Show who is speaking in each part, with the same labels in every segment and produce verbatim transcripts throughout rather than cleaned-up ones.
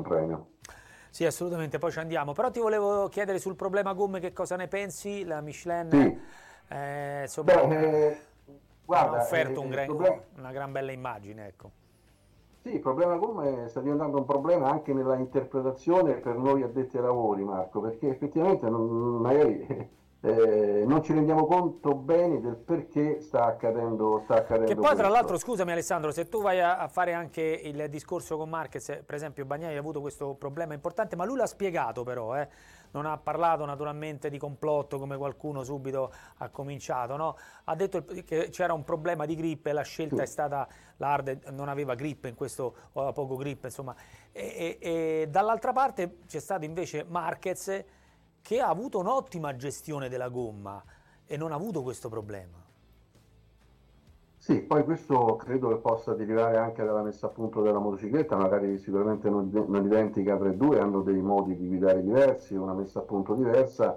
Speaker 1: Premio.
Speaker 2: Sì, assolutamente, poi ci andiamo. Però ti volevo chiedere sul problema gomme che cosa ne pensi. La Michelin
Speaker 1: Sì.
Speaker 2: eh, insomma,
Speaker 1: Beh, eh,
Speaker 2: non ha
Speaker 1: guarda,
Speaker 2: offerto
Speaker 1: eh,
Speaker 2: un
Speaker 1: il
Speaker 2: gran-
Speaker 1: problema...
Speaker 2: una gran bella immagine, ecco.
Speaker 1: Sì, il problema gomme sta diventando un problema anche nella interpretazione per noi addetti ai lavori, Marco, perché effettivamente non, magari eh, non ci rendiamo conto bene del perché sta accadendo, sta
Speaker 2: Che
Speaker 1: accadendo
Speaker 2: poi tra l'altro,
Speaker 1: questo.
Speaker 2: scusami Alessandro, se tu vai a, a fare anche il discorso con Marquez, per esempio Bagnai ha avuto questo problema importante, ma lui l'ha spiegato però, eh. Non ha parlato naturalmente di complotto come qualcuno subito ha cominciato, no? Ha detto che c'era un problema di grip e la scelta è
Speaker 1: Sì.
Speaker 2: stata, la hard non aveva grip in questo, o aveva poco grip, insomma. E, e, e dall'altra parte c'è stato invece Marquez che ha avuto un'ottima gestione della gomma e non ha avuto questo problema.
Speaker 1: Sì, poi questo credo che possa derivare anche dalla messa a punto della motocicletta, magari sicuramente non, non identica tra i due, hanno dei modi di guidare diversi, una messa a punto diversa.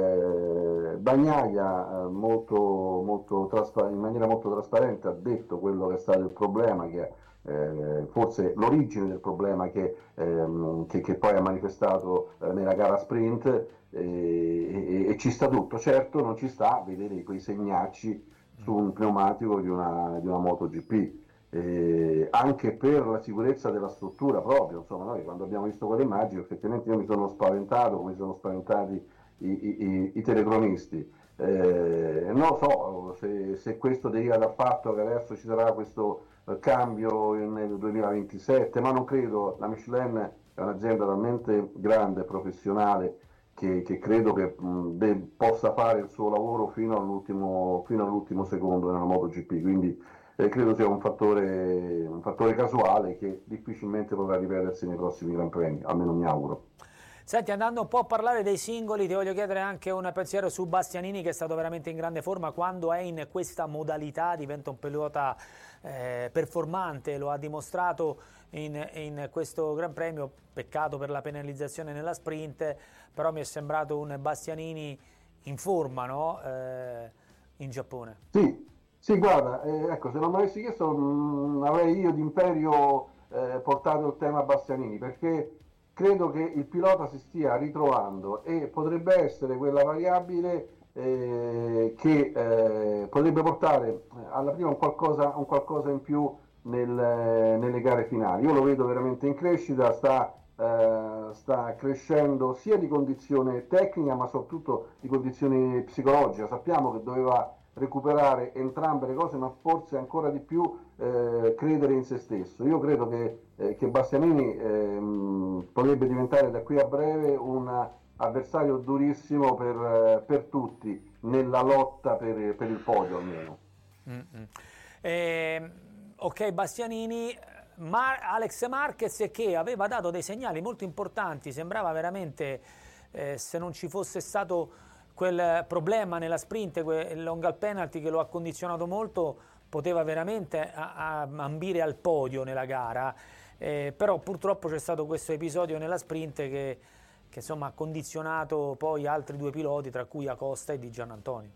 Speaker 1: Eh, Bagnaia eh, molto, molto traspa- in maniera molto trasparente ha detto quello che è stato il problema, che eh, forse l'origine del problema che, ehm, che, che poi ha manifestato eh, nella gara sprint eh, e, e ci sta tutto. Certo non ci sta a vedere quei segnacci su un pneumatico di una, di una MotoGP, eh, anche per la sicurezza della struttura proprio. Insomma, noi quando abbiamo visto quelle immagini, effettivamente io mi sono spaventato, come si sono spaventati i, i, i telecronisti. Eh, non so se, se questo deriva dal fatto che adesso ci sarà questo eh, cambio nel duemilaventisette, ma non credo. La Michelin è un'azienda talmente grande e professionale che, che credo che mh, de- possa fare il suo lavoro fino all'ultimo, fino all'ultimo secondo nella MotoGP, quindi eh, credo sia un fattore, un fattore casuale che difficilmente potrà ripetersi nei prossimi Gran Premi, almeno mi auguro.
Speaker 2: Senti, andando un po' a parlare dei singoli, ti voglio chiedere anche un pensiero su Bastianini, che è stato veramente in grande forma quando è in questa modalità, diventa un pilota eh, performante, lo ha dimostrato in, in questo Gran Premio, peccato per la penalizzazione nella sprint, però mi è sembrato un Bastianini in forma, no? Eh, in Giappone.
Speaker 1: Sì, sì, guarda, eh, ecco, se non mi avessi chiesto mh, avrei io d'imperio eh, portato il tema Bastianini, perché credo che il pilota si stia ritrovando e potrebbe essere quella variabile eh, che eh, potrebbe portare eh, alla prima un qualcosa, un qualcosa in più nel, nelle gare finali. Io lo vedo veramente in crescita, sta, eh, sta crescendo sia di condizione tecnica ma soprattutto di condizione psicologica. Sappiamo che doveva recuperare entrambe le cose, ma forse ancora di più eh, credere in se stesso. Io credo che, eh, che Bastianini ehm, potrebbe diventare da qui a breve un avversario durissimo per, eh, per tutti nella lotta per, per il podio almeno.
Speaker 2: Mm-hmm. Eh, ok, Bastianini, Mar- Alex Marquez che aveva dato dei segnali molto importanti, sembrava veramente, eh, se non ci fosse stato quel problema nella sprint, quel long penalty che lo ha condizionato molto, poteva veramente a- a ambire al podio nella gara, eh, però purtroppo c'è stato questo episodio nella sprint che, che insomma ha condizionato poi altri due piloti, tra cui Acosta e Di Giannantonio.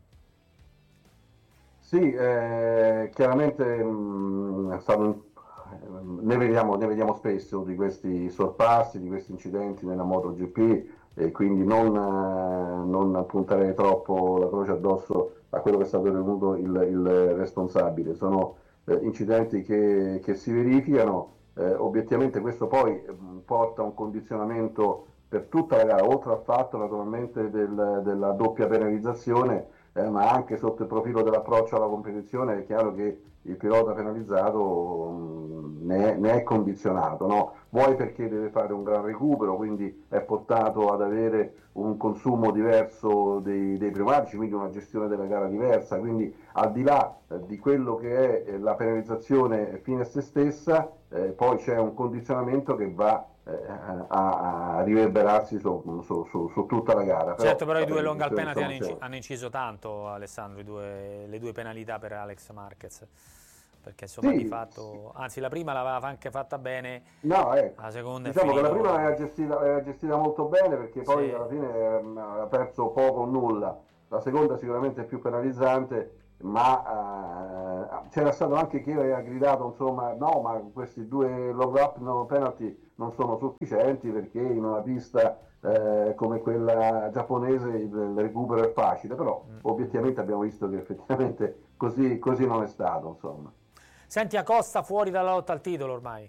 Speaker 1: Sì, eh, chiaramente mh, è stato un- ne vediamo, ne vediamo spesso di questi sorpassi, di questi incidenti nella MotoGP e quindi non, eh, non puntare troppo la croce addosso a quello che è stato ritenuto il, il responsabile. Sono eh, incidenti che, che si verificano, eh, obiettivamente questo poi mh, porta a un condizionamento per tutta la gara, oltre al fatto naturalmente del- della doppia penalizzazione eh, ma anche sotto il profilo dell'approccio alla competizione è chiaro che il pilota penalizzato mh, ne, è, ne è condizionato, no? Vuoi perché deve fare un gran recupero, quindi è portato ad avere un consumo diverso dei, dei pneumatici, quindi una gestione della gara diversa, quindi al di là eh, di quello che è la penalizzazione fine a se stessa, eh, poi c'è un condizionamento che va eh, a, a riverberarsi su, su, su, su tutta la gara,
Speaker 2: Certo,
Speaker 1: però
Speaker 2: però i
Speaker 1: la
Speaker 2: due long al
Speaker 1: penalizzazione
Speaker 2: penalty
Speaker 1: insomma
Speaker 2: hanno, inci-
Speaker 1: c'è.
Speaker 2: hanno inciso tanto, Alessandro, i due- le due penalità per Alex Marquez, perché insomma di
Speaker 1: Sì,
Speaker 2: fatto, anzi la prima l'aveva anche fatta bene,
Speaker 1: no, ecco.
Speaker 2: la seconda è
Speaker 1: Diciamo che la prima
Speaker 2: finito...
Speaker 1: l'aveva gestita, l'aveva gestita molto bene perché poi
Speaker 2: Sì,
Speaker 1: alla fine ehm, aveva perso poco o nulla. La seconda sicuramente è più penalizzante ma eh, c'era stato anche chi aveva gridato, insomma, no, ma questi due lob up no penalty non sono sufficienti perché in una pista eh, come quella giapponese il, il recupero è facile, però obiettivamente abbiamo visto che effettivamente così, così non è stato, insomma.
Speaker 2: Senti, Acosta fuori dalla lotta al titolo ormai.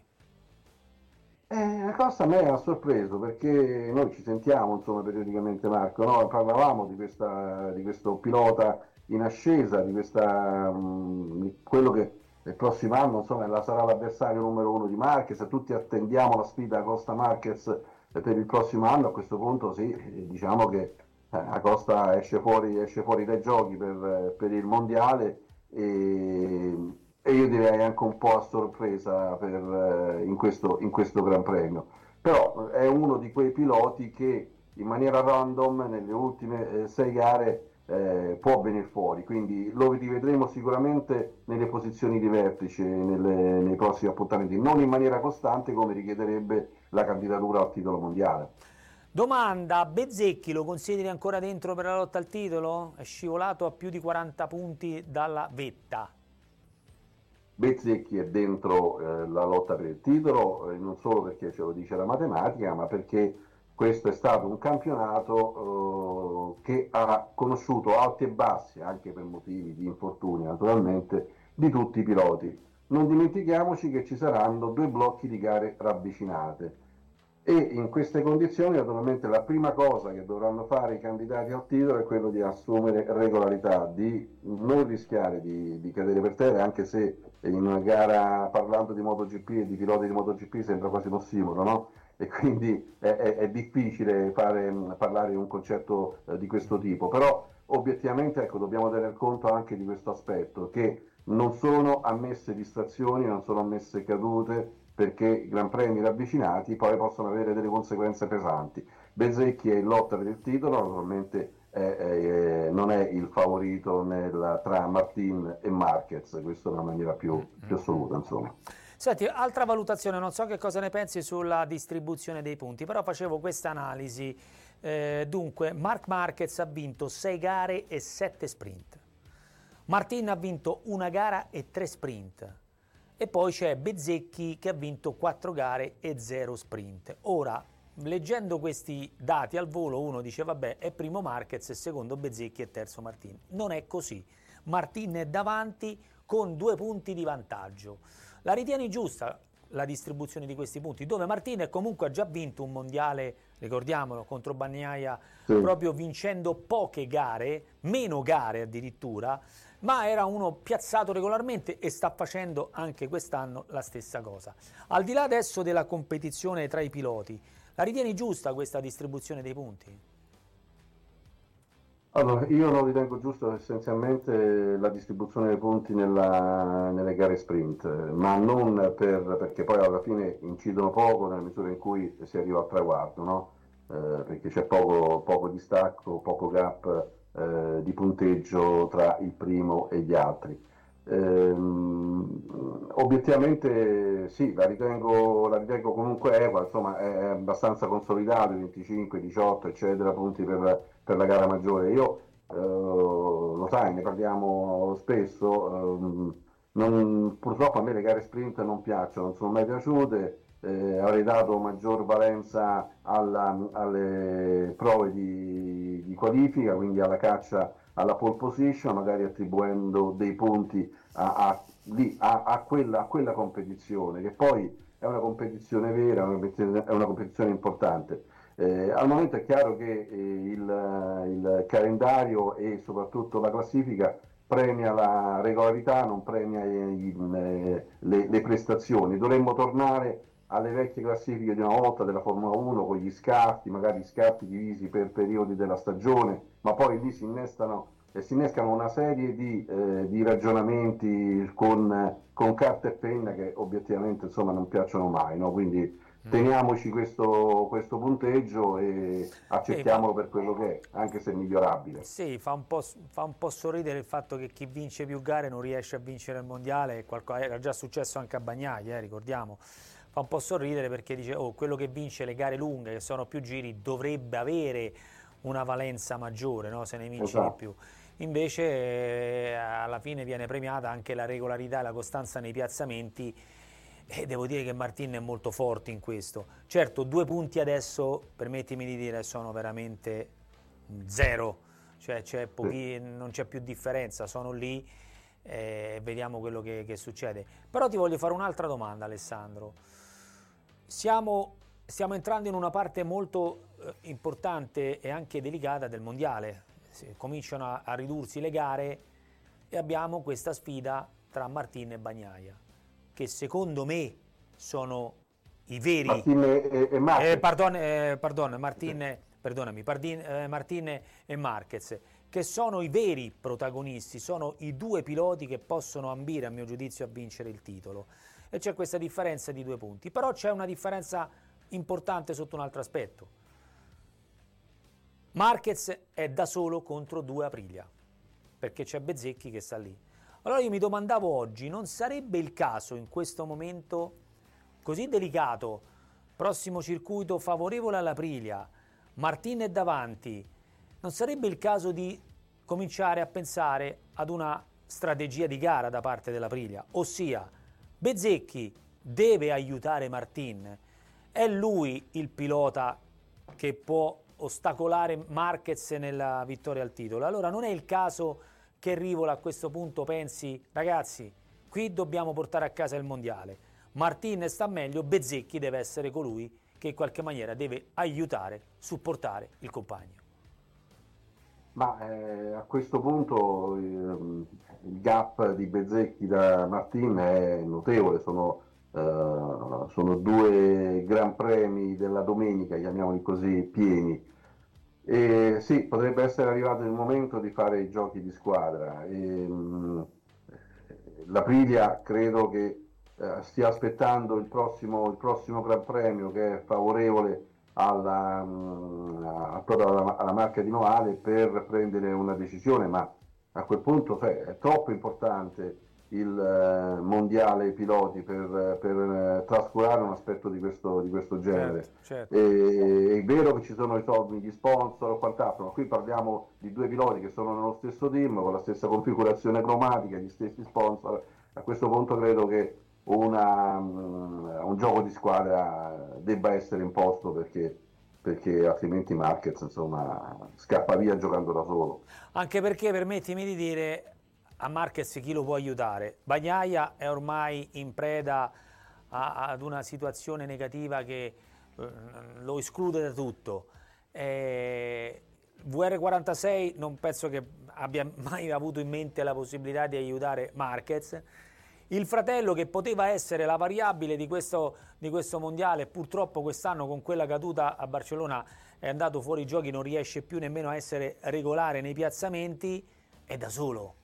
Speaker 1: Eh, la cosa a me ha sorpreso perché noi ci sentiamo insomma periodicamente, Marco, no? Parlavamo di, questa, di questo pilota in ascesa, di questa, mh, di quello che il prossimo anno insomma, la, sarà l'avversario numero uno di Marquez, tutti attendiamo la sfida Costa Marquez eh, per il prossimo anno. A questo punto sì, eh, diciamo che eh, Acosta esce fuori, esce fuori dai giochi per, eh, per il mondiale e, e io direi anche un po' a sorpresa per, eh, in, questo, in questo Gran Premio. Però eh, è uno di quei piloti che in maniera random nelle ultime eh, sei gare eh, può venire fuori, quindi lo rivedremo sicuramente nelle posizioni di vertice nelle, nei prossimi appuntamenti, non in maniera costante come richiederebbe la candidatura al titolo mondiale.
Speaker 2: Domanda, Bezzecchi lo consideri ancora dentro per la lotta al titolo? È scivolato a più di quaranta punti dalla vetta.
Speaker 1: Bezzecchi è dentro eh, la lotta per il titolo, eh, non solo perché ce lo dice la matematica, ma perché questo è stato un campionato eh, che ha conosciuto alti e bassi, anche per motivi di infortuni naturalmente, di tutti i piloti. Non dimentichiamoci che ci saranno due blocchi di gare ravvicinate e in queste condizioni naturalmente la prima cosa che dovranno fare i candidati al titolo è quello di assumere regolarità, di non rischiare di, di cadere per terra, anche se in una gara parlando di MotoGP e di piloti di MotoGP sembra quasi un ossimoro, no? E quindi è, è, è difficile fare, parlare di un concetto eh, di questo tipo, però obiettivamente ecco, dobbiamo tener conto anche di questo aspetto, che non sono ammesse distrazioni, non sono ammesse cadute, perché i Gran Premi ravvicinati poi possono avere delle conseguenze pesanti. Bezzecchi è in lotta per il titolo, naturalmente è, è, non è il favorito nel, tra Martin e Marquez, questo in una maniera più, più assoluta, insomma.
Speaker 2: Senti, altra valutazione, non so che cosa ne pensi sulla distribuzione dei punti, però facevo questa analisi. Eh, dunque, Marc Marquez ha vinto sei gare e sette sprint. Martin ha vinto una gara e tre sprint. E poi c'è Bezzecchi che ha vinto quattro gare e zero sprint. Ora, leggendo questi dati al volo, uno dice vabbè, è primo Marquez e secondo Bezzecchi e terzo Martin. Non è così. Martin è davanti con due punti di vantaggio. La ritieni giusta la distribuzione di questi punti, dove Martin comunque ha già vinto un mondiale, ricordiamolo, contro Bagnaia, sì, proprio vincendo poche gare, meno gare addirittura, ma era uno piazzato regolarmente e sta facendo anche quest'anno la stessa cosa. Al di là adesso della competizione tra i piloti, la ritieni giusta questa distribuzione dei punti?
Speaker 1: Allora, io non ritengo giusto essenzialmente la distribuzione dei punti nella, nelle gare sprint, ma non per, perché poi alla fine incidono poco nella misura in cui si arriva al traguardo, no? Eh, perché c'è poco, poco distacco, poco gap eh, di punteggio tra il primo e gli altri. Ehm, obiettivamente sì, la ritengo, la ritengo comunque equa, insomma è abbastanza consolidato, venticinque, diciotto eccetera punti per, per la gara maggiore. Io eh, lo sai, ne parliamo spesso, ehm, non, purtroppo a me le gare sprint non piacciono, non sono mai piaciute, eh, avrei dato maggior valenza alla, alle prove di, di qualifica, quindi alla caccia alla pole position, magari attribuendo dei punti a, a, lì, a, a, quella, a quella competizione, che poi è una competizione vera, è una competizione, è una competizione importante. Eh, al momento è chiaro che eh, il, il calendario e soprattutto la classifica premia la regolarità, non premia i, le, le, le prestazioni. Dovremmo tornare alle vecchie classifiche di una volta della Formula uno con gli scarti, magari scarti divisi per periodi della stagione, ma poi lì si innestano e si innescano una serie di, eh, di ragionamenti con, con carta e penna che obiettivamente insomma non piacciono mai, no? Quindi teniamoci questo, questo punteggio e accettiamolo per quello che è, anche se migliorabile.
Speaker 2: Sì, fa un, po', fa un po' sorridere il fatto che chi vince più gare non riesce a vincere il mondiale, era già successo anche a Bagnaia, eh, ricordiamo. Fa un po' sorridere perché dice, oh, quello che vince le gare lunghe, che sono più giri, dovrebbe avere una valenza maggiore, no? Se ne vince esatto. di più. invece eh, alla fine viene premiata anche la regolarità e la costanza nei piazzamenti, e devo dire che Martin è molto forte in questo. Certo, due punti adesso, permettimi di dire, sono veramente zero, cioè c'è pochi, non c'è più differenza, sono lì e eh, vediamo quello che, che succede. Però ti voglio fare un'altra domanda, Alessandro. Siamo, stiamo entrando in una parte molto eh, importante e anche delicata del mondiale. Cominciano a, a ridursi le gare e abbiamo questa sfida tra Martin e Bagnaia, che secondo me sono i veri
Speaker 1: Martin e, e Marquez.
Speaker 2: Eh, pardon, eh, pardon, Martin, perdonami, Pardin, eh, Martin e Marquez, che sono i veri protagonisti, sono i due piloti che possono ambire, a mio giudizio, a vincere il titolo. E c'è questa differenza di due punti. Però c'è una differenza importante sotto un altro aspetto. Marquez è da solo contro due Aprilia, perché c'è Bezzecchi che sta lì. Allora io mi domandavo oggi, non sarebbe il caso in questo momento così delicato, prossimo circuito favorevole all'Aprilia, Martin è davanti, non sarebbe il caso di cominciare a pensare ad una strategia di gara da parte dell'Aprilia? Ossia, Bezzecchi deve aiutare Martin, è lui il pilota che può ostacolare Marquez nella vittoria al titolo. Allora non è il caso che Rivola a questo punto pensi, ragazzi, qui dobbiamo portare a casa il mondiale, Martin sta meglio, Bezzecchi deve essere colui che in qualche maniera deve aiutare, supportare il compagno.
Speaker 1: Ma eh, a questo punto eh, il gap di Bezzecchi da Martin è notevole, sono, eh, sono due gran premi della domenica, chiamiamoli così, pieni. E sì, potrebbe essere arrivato il momento di fare i giochi di squadra. E, mh, l'Aprilia credo che eh, stia aspettando il prossimo, il prossimo Gran Premio, che è favorevole alla, mh, a, proprio alla, alla marca di Noale, per prendere una decisione, ma a quel punto cioè, è troppo importante il eh, mondiale piloti per, per eh, trascurare un aspetto di questo, di questo genere.
Speaker 2: Certo, certo.
Speaker 1: E, è vero che ci sono i soldi, gli sponsor o quant'altro, ma qui parliamo di due piloti che sono nello stesso team, con la stessa configurazione cromatica, gli stessi sponsor. A questo punto credo che una, um, un gioco di squadra debba essere imposto, perché, perché altrimenti Marquez insomma scappa via giocando da solo.
Speaker 2: Anche perché, permettimi di dire, a Marquez chi lo può aiutare? Bagnaia è ormai in preda a, ad una situazione negativa che eh, lo esclude da tutto. Eh, V R quarantasei non penso che abbia mai avuto in mente la possibilità di aiutare Marquez. Il fratello, che poteva essere la variabile di questo, di questo mondiale, purtroppo quest'anno con quella caduta a Barcellona è andato fuori giochi, non riesce più nemmeno a essere regolare nei piazzamenti, è da solo.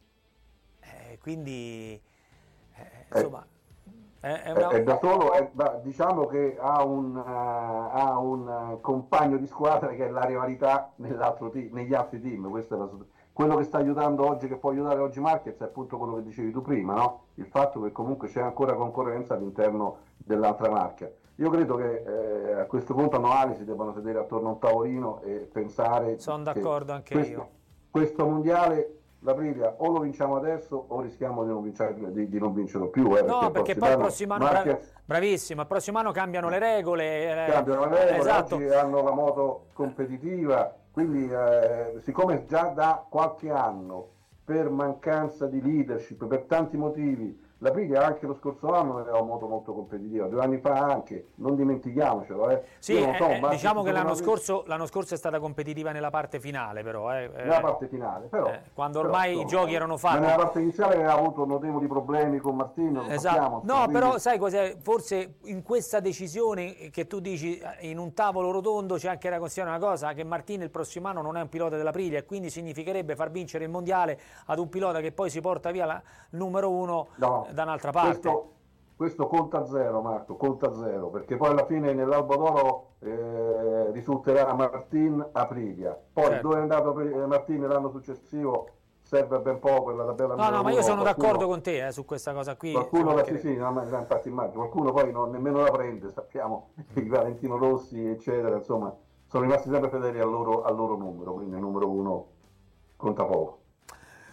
Speaker 2: Eh, quindi eh, insomma è, è, una...
Speaker 1: è da solo, è, diciamo che ha un, uh, ha un compagno di squadra che è la rivalità team, negli altri team. Questo è la, quello che sta aiutando oggi, che può aiutare oggi Marquez, è appunto quello che dicevi tu prima, no? Il fatto che comunque c'è ancora concorrenza all'interno dell'altra marca. Io credo che eh, a questo punto a Noale si debbano sedere attorno a un tavolino e pensare.
Speaker 2: Sono d'accordo anche
Speaker 1: questo,
Speaker 2: io.
Speaker 1: Questo mondiale, l'Aprilia, o lo vinciamo adesso o rischiamo di non, vincere, di, di non vincerlo più. Eh,
Speaker 2: no, perché, perché poi il prossimo anno, Marquez, bravissimo, il prossimo anno cambiano le regole.
Speaker 1: Eh, cambiano le regole,
Speaker 2: esatto.
Speaker 1: Oggi hanno la moto competitiva, quindi eh, siccome già da qualche anno, per mancanza di leadership, per tanti motivi, l'Aprilia anche lo scorso anno aveva una moto molto competitiva, due anni fa anche, non dimentichiamocelo. Eh.
Speaker 2: Sì, eh, so, eh, diciamo che l'anno scorso, l'anno scorso è stata competitiva nella parte finale, però. Eh,
Speaker 1: nella parte finale, però.
Speaker 2: Eh, quando ormai però, i giochi erano fatti.
Speaker 1: Ma nella parte iniziale aveva avuto notevoli problemi con Martino.
Speaker 2: Esatto.
Speaker 1: Sappiamo,
Speaker 2: no, quindi... però sai cos'è? Forse in questa decisione che tu dici, in un tavolo rotondo c'è anche da considerare una cosa, che Martino il prossimo anno non è un pilota dell'Aprilia e quindi significherebbe far vincere il mondiale ad un pilota che poi si porta via la, il numero uno. No. Da un'altra parte.
Speaker 1: Questo, questo conta zero, Marco, conta zero, perché poi alla fine nell'Albo d'Oro eh, risulterà Martin Aprilia. Poi certo. Dove è andato Martin l'anno successivo serve ben poco per la tabella.
Speaker 2: No, no, ma io sono qualcuno, d'accordo con te eh, su questa cosa qui.
Speaker 1: Qualcuno la sì, sì, no, infatti immagino, qualcuno poi non, nemmeno la prende, sappiamo che i Valentino Rossi, eccetera, insomma, sono rimasti sempre fedeli al loro, al loro numero, quindi il numero uno conta poco.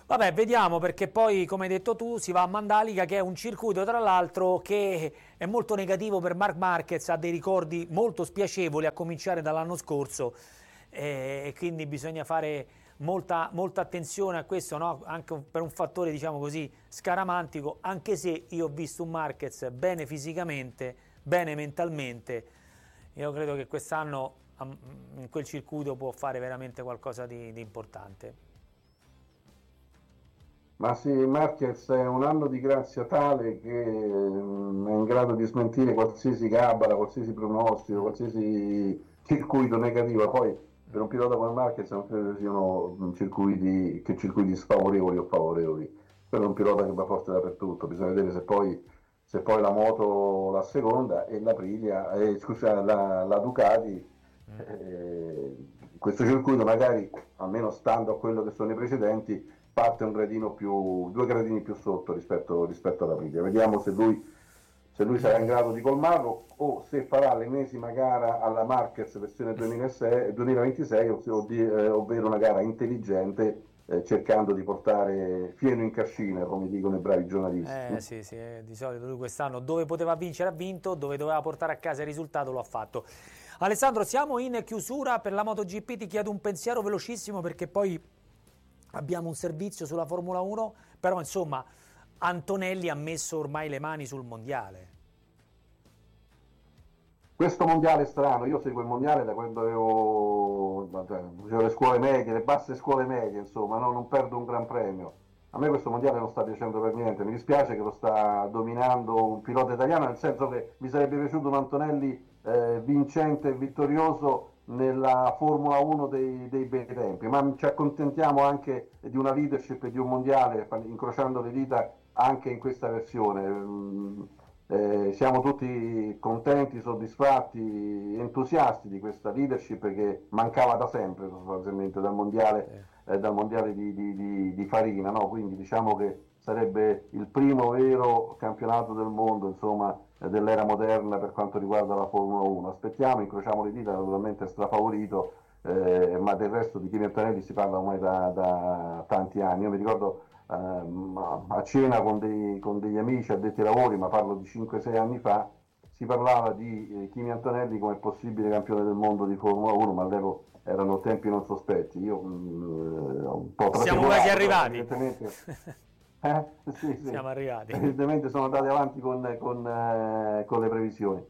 Speaker 2: Vabbè, vediamo, perché poi, come hai detto tu, si va a Mandalika, che è un circuito, tra l'altro, che è molto negativo per Marc Marquez, ha dei ricordi molto spiacevoli a cominciare dall'anno scorso, e quindi bisogna fare molta, molta attenzione a questo, no? Anche per un fattore, diciamo così, scaramantico, anche se io ho visto un Marquez bene fisicamente, bene mentalmente. Io credo che quest'anno in quel circuito può fare veramente qualcosa di, di importante.
Speaker 1: Ma sì, Marquez è un anno di grazia tale che mm, è in grado di smentire qualsiasi gabbara, qualsiasi pronostico, qualsiasi circuito negativo. Poi per un pilota come Marquez non credo che siano mm, circuiti, che circuiti sfavorevoli o favorevoli. Quello è un pilota che va forte dappertutto, bisogna vedere se poi, se poi la moto, la seconda, e la Aprilia, eh, scusa, la, la Ducati, eh, questo circuito magari, almeno stando a quello che sono i precedenti, parte un gradino più, due gradini più sotto rispetto, rispetto alla Aprilia. Vediamo se lui, se lui sarà in grado di colmarlo o se farà l'ennesima gara alla Marquez versione duemilasei, duemilaventisei, ov- eh, ovvero una gara intelligente, eh, cercando di portare fieno in cascina, come dicono i bravi giornalisti.
Speaker 2: Eh sì, sì, eh, di solito lui quest'anno dove poteva vincere ha vinto, dove doveva portare a casa il risultato lo ha fatto. Alessandro, siamo in chiusura per la MotoGP, ti chiedo un pensiero velocissimo perché poi abbiamo un servizio sulla Formula uno, però insomma Antonelli ha messo ormai le mani sul mondiale.
Speaker 1: Questo mondiale è strano, io seguo il mondiale da quando avevo, facevo le scuole medie, le basse scuole medie, insomma, no? Non perdo un gran premio. A me questo mondiale non sta piacendo per niente, mi dispiace che lo sta dominando un pilota italiano, nel senso che mi sarebbe piaciuto un Antonelli eh, vincente e vittorioso nella Formula uno dei, dei bei tempi, ma ci accontentiamo anche di una leadership e di un mondiale, incrociando le dita anche in questa versione. Eh, siamo tutti contenti, soddisfatti, entusiasti di questa leadership che mancava da sempre sostanzialmente dal mondiale, eh, dal mondiale di, di, di, di Farina, no? Quindi diciamo che sarebbe il primo vero campionato del mondo, insomma, eh, dell'era moderna per quanto riguarda la Formula uno. Aspettiamo, incrociamo le dita, naturalmente è strafavorito, eh, ma del resto di Kimi Antonelli si parla ormai da, da tanti anni. Io mi ricordo a cena con, dei, con degli amici addetti ai lavori, ma parlo di cinque sei anni fa, si parlava di eh, Kimi Antonelli come possibile campione del mondo di Formula uno, ma all'epoca erano tempi non sospetti. Io mh, un po'
Speaker 2: siamo quasi arrivati.
Speaker 1: Evidentemente, eh? sì, sì.
Speaker 2: Siamo arrivati.
Speaker 1: Evidentemente sono andati avanti con, con, eh, con le previsioni.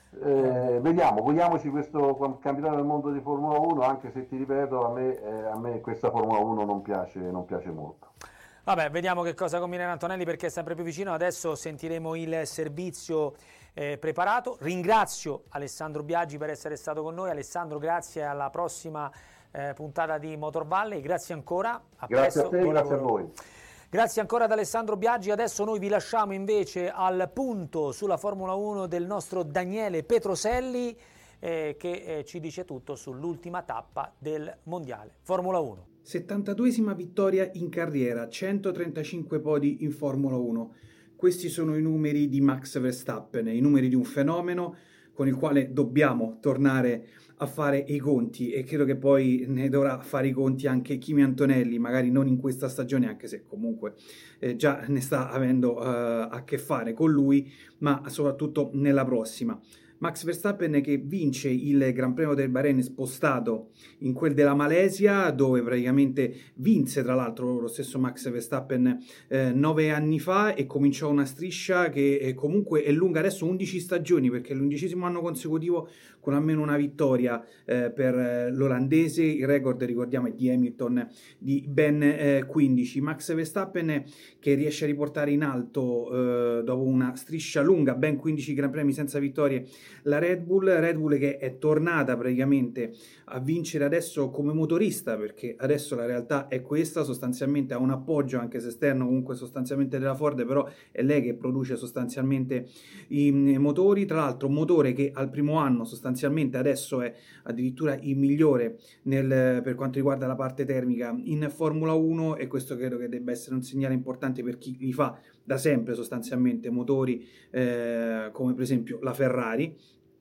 Speaker 1: Eh, vediamo, godiamoci questo campionato del mondo di Formula uno, anche se ti ripeto, a me, eh, a me questa Formula uno non piace, non piace molto.
Speaker 2: Vabbè, vediamo che cosa combinerà Antonelli perché è sempre più vicino. Adesso sentiremo il servizio eh, preparato. Ringrazio Alessandro Biaggi per essere stato con noi. Alessandro, grazie, alla prossima eh, puntata di Motor Valley. Grazie ancora. A
Speaker 1: grazie
Speaker 2: presto,
Speaker 1: a te, grazie a voi.
Speaker 2: Grazie ancora ad Alessandro Biaggi. Adesso noi vi lasciamo invece al punto sulla Formula uno del nostro Daniele Petroselli eh, che eh, ci dice tutto sull'ultima tappa del Mondiale Formula uno.
Speaker 3: settantaduesima vittoria in carriera, centotrentacinque podi in Formula uno. Questi sono i numeri di Max Verstappen, i numeri di un fenomeno con il quale dobbiamo tornare a fare i conti e credo che poi ne dovrà fare i conti anche Kimi Antonelli, magari non in questa stagione, anche se comunque eh, già ne sta avendo eh, a che fare con lui, ma soprattutto nella prossima. Max Verstappen che vince il Gran Premio del Bahrain spostato in quel della Malesia, dove praticamente vinse tra l'altro lo stesso Max Verstappen eh, nove anni fa e cominciò una striscia che eh, comunque è lunga adesso undici stagioni, perché è l'undicesimo anno consecutivo con almeno una vittoria eh, per l'olandese. Il record, ricordiamo, è di Hamilton di ben eh, quindici. Max Verstappen che riesce a riportare in alto eh, dopo una striscia lunga, ben quindici Gran Premi senza vittorie, la Red Bull, Red Bull che è tornata praticamente a vincere adesso come motorista, perché adesso la realtà è questa, sostanzialmente ha un appoggio anche se esterno comunque sostanzialmente della Ford, però è lei che produce sostanzialmente i motori. Tra l'altro un motore che al primo anno sostanzialmente adesso è addirittura il migliore nel, per quanto riguarda la parte termica in Formula uno, e questo credo che debba essere un segnale importante per chi li fa da sempre sostanzialmente motori eh, come per esempio la Ferrari.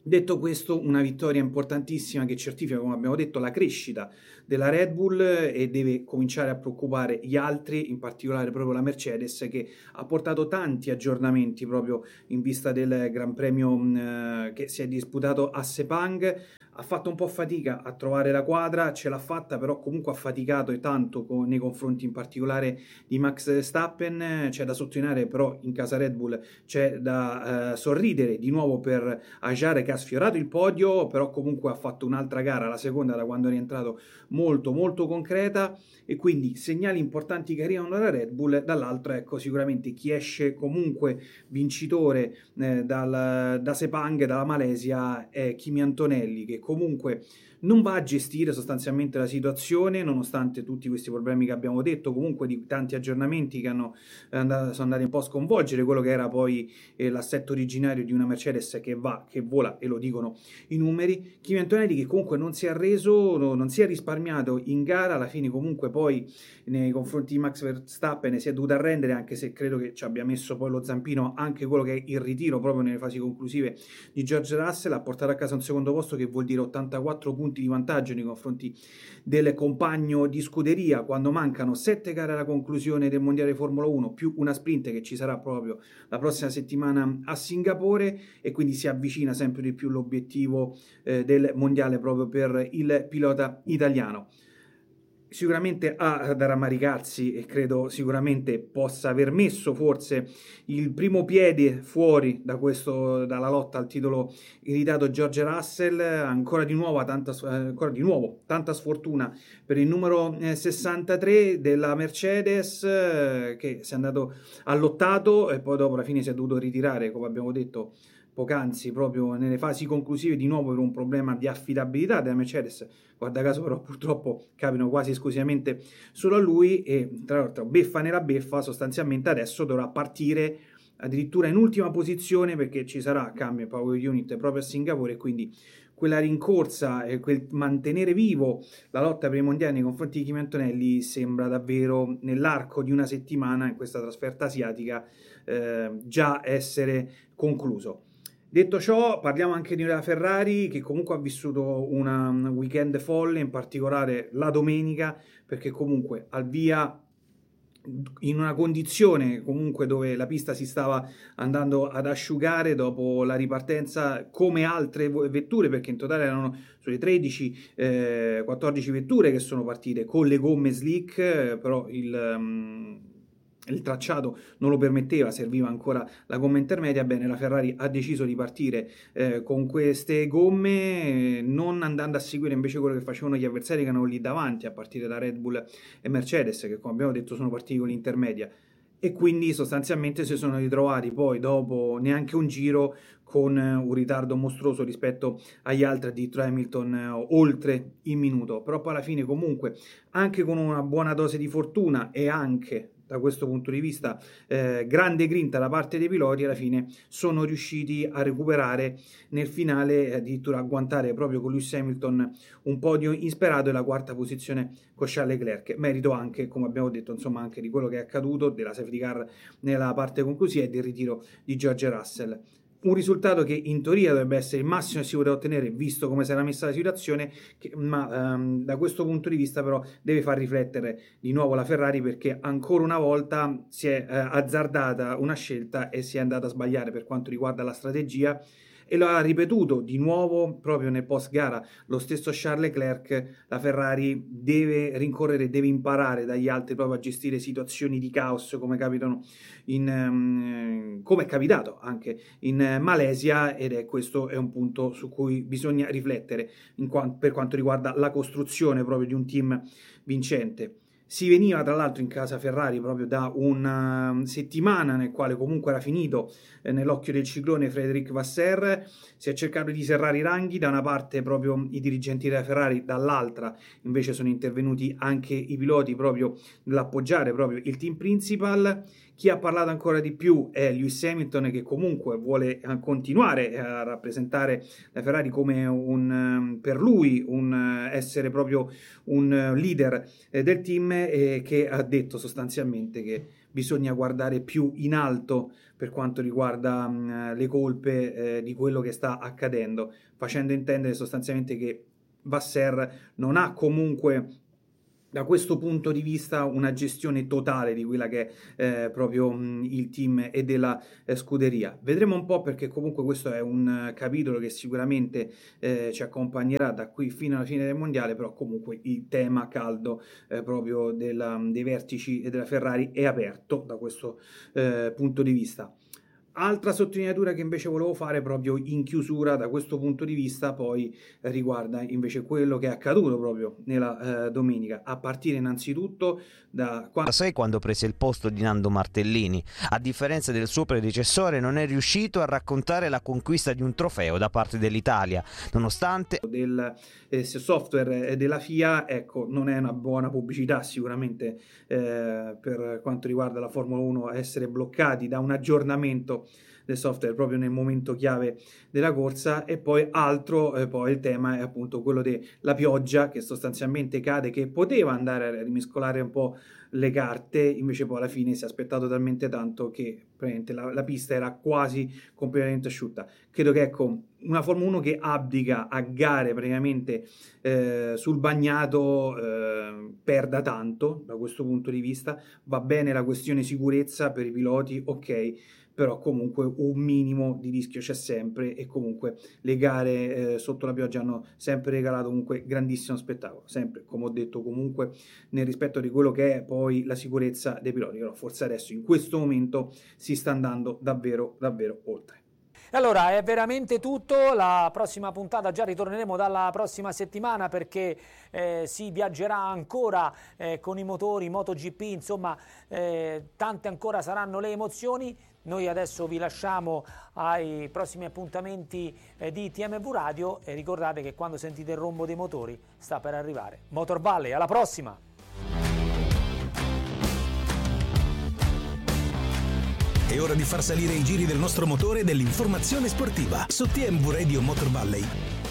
Speaker 3: Detto questo, una vittoria importantissima che certifica, come abbiamo detto, la crescita della Red Bull e deve cominciare a preoccupare gli altri, in particolare proprio la Mercedes, che ha portato tanti aggiornamenti proprio in vista del Gran Premio eh, che si è disputato a Sepang. Ha fatto un po' fatica a trovare la quadra, ce l'ha fatta, però comunque ha faticato e tanto con, nei confronti in particolare di Max Verstappen. C'è da sottolineare però in casa Red Bull c'è da eh, sorridere di nuovo per Ajar, che ha sfiorato il podio, però comunque ha fatto un'altra gara, la seconda da quando è rientrato, molto molto concreta, e quindi segnali importanti che arrivano dalla Red Bull. Dall'altro, ecco, sicuramente chi esce comunque vincitore eh, dal, da Sepang, dalla Malesia, è Kimi Antonelli, che comunque non va a gestire sostanzialmente la situazione, nonostante tutti questi problemi che abbiamo detto, comunque di tanti aggiornamenti che hanno, sono andati un po' a sconvolgere quello che era poi eh, l'assetto originario di una Mercedes che va, che vola, e lo dicono i numeri. Kimi Antonelli che comunque non si è arreso, no, non si è risparmiato in gara, alla fine comunque poi nei confronti di Max Verstappen si è dovuto arrendere, anche se credo che ci abbia messo poi lo zampino anche quello che è il ritiro proprio nelle fasi conclusive di George Russell. Ha portato a casa un secondo posto che vuol dire ottantaquattro punti di vantaggio nei confronti del compagno di scuderia, quando mancano sette gare alla conclusione del mondiale Formula uno, più una sprint che ci sarà proprio la prossima settimana a Singapore, e quindi si avvicina sempre di più l'obiettivo eh, del mondiale proprio per il pilota italiano. Sicuramente ha da rammaricarsi, e credo sicuramente possa aver messo forse il primo piede fuori da questo, dalla lotta al titolo irritato George Russell. Ancora di nuovo tanta, ancora di nuovo, tanta sfortuna per il numero sessantatré della Mercedes, che si è andato allottato e poi dopo alla fine si è dovuto ritirare, come abbiamo detto poc'anzi, proprio nelle fasi conclusive, di nuovo per un problema di affidabilità della Mercedes. Guarda caso però purtroppo capitano quasi esclusivamente solo a lui, e tra l'altro beffa nella beffa, sostanzialmente adesso dovrà partire addirittura in ultima posizione, perché ci sarà cambio power unit proprio a Singapore, e quindi quella rincorsa e quel mantenere vivo la lotta per i mondiali nei confronti di Kimi Antonelli sembra davvero, nell'arco di una settimana in questa trasferta asiatica, eh, già essere concluso. Detto ciò, parliamo anche di una Ferrari che comunque ha vissuto una, un weekend folle, in particolare la domenica, perché comunque al via in una condizione comunque dove la pista si stava andando ad asciugare dopo la ripartenza, come altre vetture, perché in totale erano sulle tredici quattordici vetture che sono partite con le gomme slick, eh, però il... Um, il tracciato non lo permetteva, serviva ancora la gomma intermedia. Bene, la Ferrari ha deciso di partire eh, con queste gomme, eh, non andando a seguire invece quello che facevano gli avversari che erano lì davanti, a partire da Red Bull e Mercedes, che come abbiamo detto sono partiti con l'intermedia, e quindi sostanzialmente si sono ritrovati poi dopo neanche un giro con un ritardo mostruoso rispetto agli altri, addirittura Hamilton eh, oltre il minuto. Però poi alla fine comunque, anche con una buona dose di fortuna e anche da questo punto di vista eh, grande grinta da parte dei piloti, alla fine sono riusciti a recuperare nel finale, addirittura agguantare proprio con Lewis Hamilton un podio insperato e la quarta posizione con Charles Leclerc, merito anche, come abbiamo detto, insomma, anche di quello che è accaduto, della safety car nella parte conclusiva e del ritiro di George Russell. Un risultato che in teoria dovrebbe essere il massimo che si poteva ottenere, visto come si era messa la situazione, che, ma um, da questo punto di vista però deve far riflettere di nuovo la Ferrari, perché ancora una volta si è uh, azzardata una scelta e si è andata a sbagliare per quanto riguarda la strategia, e lo ha ripetuto di nuovo proprio nel post gara lo stesso Charles Leclerc. La Ferrari deve rincorrere, deve imparare dagli altri proprio a gestire situazioni di caos come capitano in um, come è capitato anche in Malesia, ed è questo è un punto su cui bisogna riflettere in quanto, per quanto riguarda la costruzione proprio di un team vincente. Si veniva tra l'altro in casa Ferrari proprio da una settimana nel quale comunque era finito eh, nell'occhio del ciclone Frédéric Vasseur. Si è cercato di serrare i ranghi, da una parte proprio i dirigenti della Ferrari, dall'altra invece sono intervenuti anche i piloti proprio nell'appoggiare proprio il team principal, Chi ha parlato ancora di più è Lewis Hamilton, che comunque vuole continuare a rappresentare la Ferrari come un, per lui, un essere proprio un leader del team, e che ha detto sostanzialmente che bisogna guardare più in alto per quanto riguarda mh, le colpe eh, di quello che sta accadendo, facendo intendere sostanzialmente che Vasser non ha comunque da questo punto di vista una gestione totale di quella che è eh, proprio mh, il team e della eh, scuderia. Vedremo un po', perché comunque questo è un uh, capitolo che sicuramente eh, ci accompagnerà da qui fino alla fine del mondiale, però comunque il tema caldo eh, proprio della, dei vertici e della Ferrari è aperto da questo eh, punto di vista. Altra sottolineatura che invece volevo fare proprio in chiusura da questo punto di vista poi riguarda invece quello che è accaduto proprio nella eh, domenica, a partire innanzitutto da quando...
Speaker 4: Sai, quando prese il posto di Nando Martellini, a differenza del suo predecessore, non è riuscito a raccontare la conquista di un trofeo da parte dell'Italia, nonostante
Speaker 3: del eh, software della F I A. Ecco, non è una buona pubblicità sicuramente eh, per quanto riguarda la Formula uno essere bloccati da un aggiornamento del software proprio nel momento chiave della corsa. E poi altro eh, poi il tema è appunto quello della pioggia, che sostanzialmente cade, che poteva andare a rimescolare un po' le carte, invece poi alla fine si è aspettato talmente tanto che praticamente la, la pista era quasi completamente asciutta. Credo che ecco, una Formula uno che abdica a gare praticamente eh, sul bagnato eh, perda tanto da questo punto di vista. Va bene la questione sicurezza per i piloti, ok, però comunque un minimo di rischio c'è sempre, e comunque le gare eh, sotto la pioggia hanno sempre regalato comunque grandissimo spettacolo, sempre, come ho detto, comunque nel rispetto di quello che è poi la sicurezza dei piloti, però forse adesso in questo momento si sta andando davvero davvero oltre.
Speaker 2: Allora, è veramente tutto. La prossima puntata già ritorneremo dalla prossima settimana, perché eh, si viaggerà ancora eh, con i motori MotoGP, insomma eh, tante ancora saranno le emozioni. Noi adesso vi lasciamo ai prossimi appuntamenti eh, di T M V Radio, e ricordate che quando sentite il rombo dei motori sta per arrivare Motor Valley. Alla prossima!
Speaker 5: È ora di far salire i giri del nostro motore e dell'informazione sportiva su T M V Radio Motor Valley.